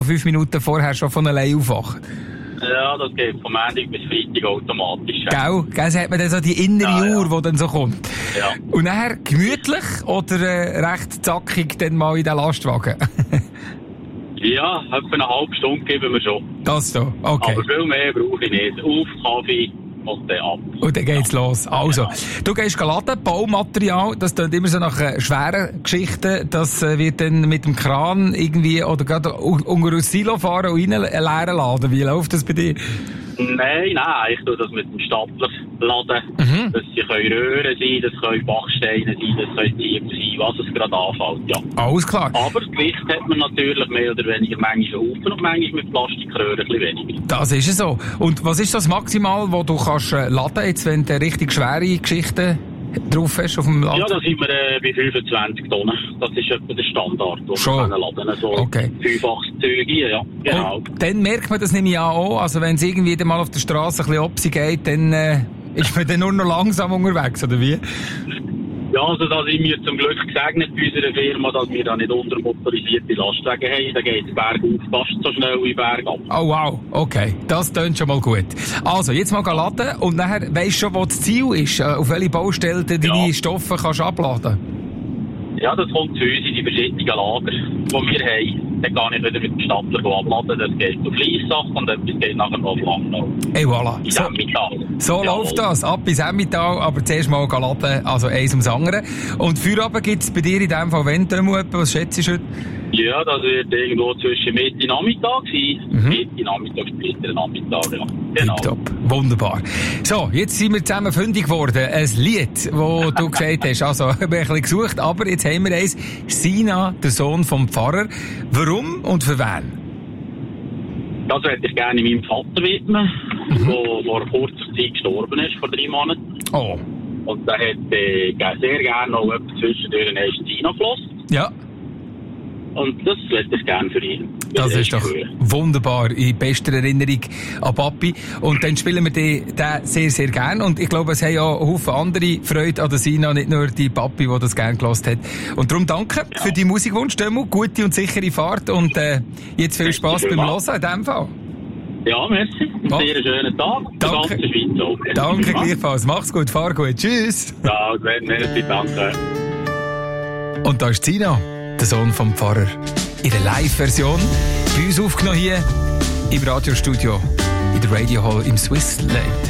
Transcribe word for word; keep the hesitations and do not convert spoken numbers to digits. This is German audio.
fünf Minuten vorher schon von allein aufwachen. Ja, das geht vom Montag bis Freitag automatisch. Ja. Gell? Gell? So hat man dann so die innere Ja, ja. Uhr, die dann so kommt. Ja. Und nachher gemütlich oder äh, recht zackig dann mal in den Lastwagen? Ja, etwa eine halbe Stunde geben wir schon. Das so, okay. Aber viel mehr brauche ich nicht. Auf, Kaffee und dann ab. Und dann geht's ja. los. Also, du gehst laden, Baumaterial, das klingt immer so nach äh, schweren Geschichten. Das äh, wird dann mit dem Kran irgendwie, oder gerade un- unter ein Silo fahren und rein äh, leeren laden. Wie läuft das bei dir? Nein, nein, ich tue das mit dem Stapler laden. Mhm. Das können Röhren sein, das können Bachsteine sein, das können Ziegel sein, was es gerade anfällt, ja. Alles klar. Aber das Gewicht hat man natürlich mehr oder weniger manchmal Haufen und manchmal mit Plastikröhren ein bisschen weniger. Das ist es so. Und was ist das Maximal, wo du kannst äh, laden, jetzt, wenn du richtig schwere Geschichten drauf hast auf dem Laden? Ja, da sind wir äh, bei fünfundzwanzig Tonnen. Das ist etwa der Standard, wo Schon. wir laden können. So Okay. fünfachs Züge, ja. Genau. Und dann merkt man das nämlich auch. Also wenn es irgendwie dann mal auf der Straße ein bisschen obsi geht, dann äh, ist man dann nur noch langsam unterwegs, oder wie? Ja, also da sind wir zum Glück gesegnet bei unserer Firma, dass wir da nicht untermotorisierte Lastwagen haben. Da geht es bergauf fast so schnell wie bergab. Oh wow, okay. Das tönt schon mal gut. Also, jetzt mal laden und nachher weisst du schon, wo das Ziel ist, äh, auf welche Baustelle du deine Ja. Stoffe kannst abladen. Ja, das kommt zu uns in die verschiedenen Lager, die wir haben. Dann kann ich wieder mit dem Stapler abladen. Das geht auf Liessach und etwas geht nachher noch auf Langnau. Et voilà. In So, Emmental. so Jawohl. läuft das. Ab bis Emmental, aber zuerst mal laden, also eins ums andere. Und Feierabend gibt es bei dir in dem Fall, wenn du was schätzt du heute? Ja, das wird irgendwo zwischen Mitte Nachmittag sein. Mhm. Mitte Nachmittag, später Nachmittag, ja. Genau. Tipptopp. Wunderbar. So, jetzt sind wir zusammen fündig geworden. Ein Lied, das du gesagt hast. Also, ich habe ein bisschen gesucht, aber jetzt haben wir eins. Sina, der Sohn vom Pfarrer. Warum und für wen? Das hätte ich gerne meinem Vater widmen, Mhm. der vor kurzer Zeit gestorben ist, vor drei Monaten. Oh. Und der hätte äh, sehr gerne noch etwas zwischendurch in ersten Sina geflossen. Ja. Und das hätte ich gerne für ihn. Das ist doch wunderbar, in bester Erinnerung an Papi. Und dann spielen wir den, den sehr, sehr gern. Und ich glaube, es haben ja Haufen andere Freude an der Sina, nicht nur die Papi, die das gern gehört hat. Und darum danke ja. für die Musikwunsch, Dömu. Gute und sichere Fahrt. Und äh, jetzt viel Spass beim Hören in dem Fall. Ja, merci. Einen sehr schönen Tag. Danke. Die ganze Schweiz auch. Danke gleichfalls. Mach's gut, fahr gut. Tschüss. Ja, merci, danke. Und da ist Sina, der Sohn vom Pfarrer. In der Live-Version. Bei uns aufgenommen hier im Radiostudio in der Radio Hall im Swiss Late.